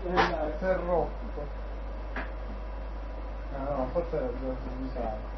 Si è rotto. Ah no, forse era già avvisato.